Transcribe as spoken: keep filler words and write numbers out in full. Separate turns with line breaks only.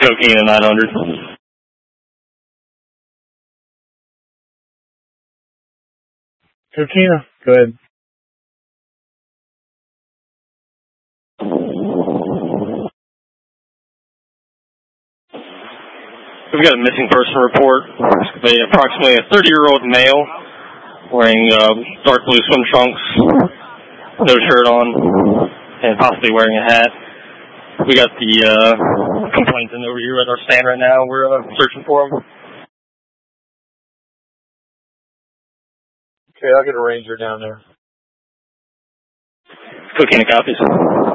Coquina nine hundred.
Coquina, go ahead.
We've got a missing person report. A, approximately a thirty-year-old male wearing uh, dark blue swim trunks, no shirt on, and possibly wearing a hat. We got the uh, complainant over here at our stand right now. We're uh, searching for him.
Okay, I'll get a ranger down there.
Coquina copies.